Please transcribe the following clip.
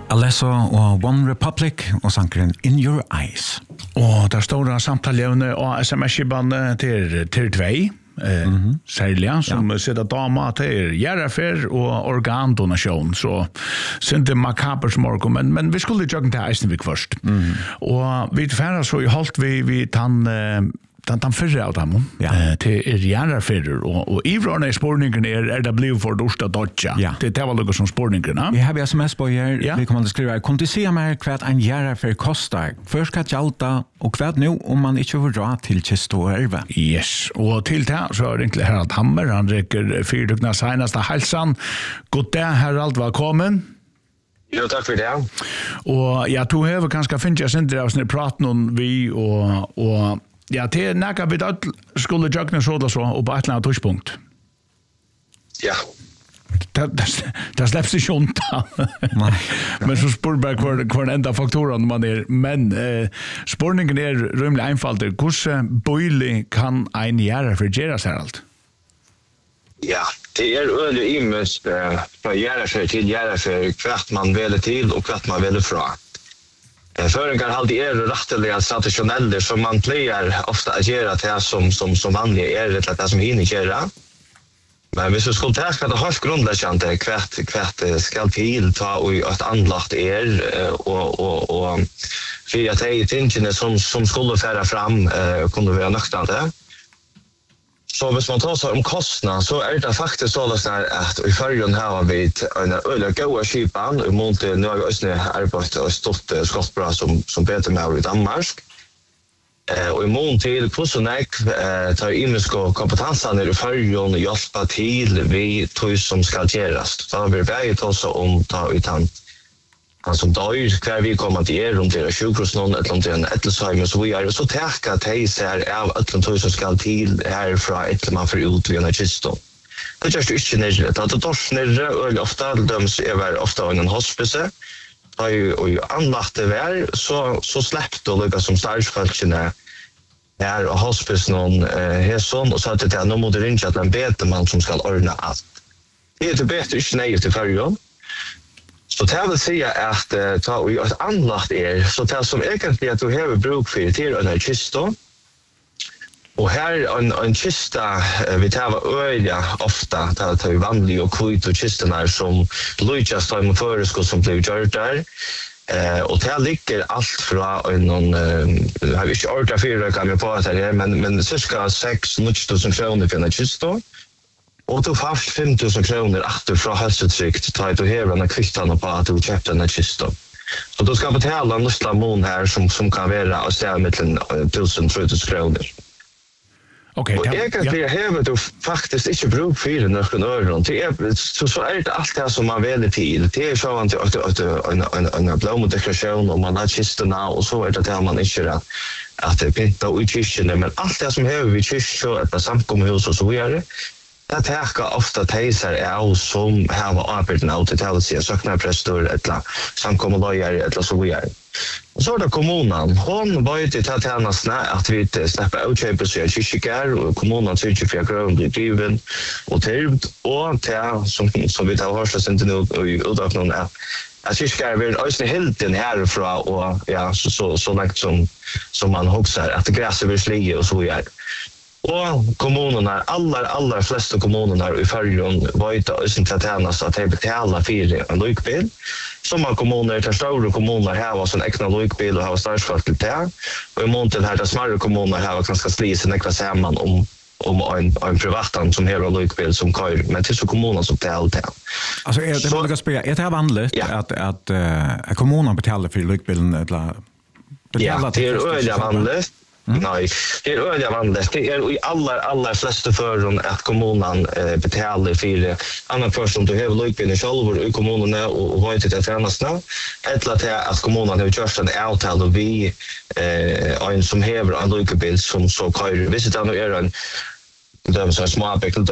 Alesso og One Republic og sankeren In Your Eyes. Og der står det samtalevne og SMS-skiban til 2. Særlig, som sitter dama til gjeraffær og organdonasjon, så synte makabert morgen, men vi skulle joggen til Eisenvik først. Og vi færre så holdt vi den fyrre av dem til gjeraffærer, og ivrørende spårningen det blevet for dårst av dodja. Det var noe som spårningene. Vi har SMS på her, vi kommer til å skrive, kom til å si meg hva en gjeraffær kostar, først skal gjalda, og hva nå om man ikke får dra til Kisto og Erve. Yes, og til det så er egentlig Harald Hammer, han rekker 4 dugna seneste halsan. God dag, Harald, velkommen. Jo, takk for det. Og ja, du har kanskje finnet jeg sindre av sånne praten om vi, og ja, det nægget vi da skulle jøgne så og så, og på et eller annet touchpunkt. Ja. Det slipper ikke unta. Men så spør bare hver enda faktoren man men spørningen rymlig einfaldig. Hvordan bøylig kan en gjøre for gjøre seg alt? Ja, det øyelig imøst fra gjøre til gjøre hvert man velger til og hvert man velger fra. Føringar halde retteliga tradisjonelle som man pleier ofta å gjøre til som vanlig det som hinner gjøre. Men hvis vi skulle ta skal det helt grunnleggende hvert skal til ta og et anlagt og for at de tingene som skulle fære fram kunne være nøktende. Så hvis man tar seg om kostnad, så det faktisk sånn at i førgen har vi en øyelig gode skipan, i mån til nå har vi også arbeidet og stått skottbra som bedre med i Danmark. Og i mån til hvordan jeg tar imenske kompetansene i førgen og hjelper til vi tog som skal gjøres. Da har vi beget også om ta ut han som dør, hver vi kommer til om det sjukhusen, eller om det en etlesheimer, så vi så tekker at de ser av etlentøy som skal til herfra etter man får ut ved en kisto. Det gjørs det ikke nærmere. Det er dårs nærmere, og ofte døms ofte av en hospice. Og anlagt det vær, så slipper det lykke som starsfolkene og hospice noen sånn, og så at det nå må det ringe at en betemann som skal ordne alt. Det er bedre ikke nøye til førgen. Så det vil si at ta og et anlagt så det som egentlig at du har bruk for til en kisto. Og her en kista vi tar øyne ofte, det er vanlig og kvitt og kistene som lykkes ta med føreskål som blir gjort der. Og det ligger alt fra jeg har ikke ordet 4 kan jeg på det men cirka 6-9 kroner for en kisto. Og du får 5.000 kroner etter fra helsetrykt til du hever en kvittene på at du kjøpte en kisto. Så du skal betale en lille mån her som kan være av stedet mellom 1.000-3.000 kroner. Okay, og egentlig hever du faktisk ikke bruk for noen øren. Så det alt det som man velger til. Det sånn at en blommedekorasjon og man har kistene, og så det man ikke at det pynter ut kistene. Men alt det som hever vi kister, et samkommehus og så videre, det takker ofte teiser som har arbeidet av til å si søknerprester eller samkommeløyer eller så videre. Og så det kommunen. Hun bøyde til tjenestene at vi slipper utkjøpelse av kyrkjær, og kommunen sørger for grønn blir driven og tilbud, og til, som vi tar hørsel sin til nå i utøkningen, at kyrkjær vil også helt inn herfra, og ja, så langt som man hokser, at græset vil slige og så videre. Og kommunene, aller fleste kommunene i Førjøen vet også til tjenest at de betaler for en lykbil. Som kommuner, til store kommuner har en ekne lykbil og har statsfolk til det. Og i måned til her, til smarte kommuner har ganske slise nekva sammen om en privaten som har en lykbil som kører, men til så kommuner som betaler det. Altså, det vanlig at kommuner betaler for lykbilen? Ja, det øyelig vanlig. Nei, det øyelig vanlig. Det i aller fleste føren at kommunen betaler for annen først om du har lykbilen selv i kommunene og vet til tjenestene, eller til at kommunen har gjort en avtale vi en som hever en lykbil som så kører. Hvis det nå en småbekkel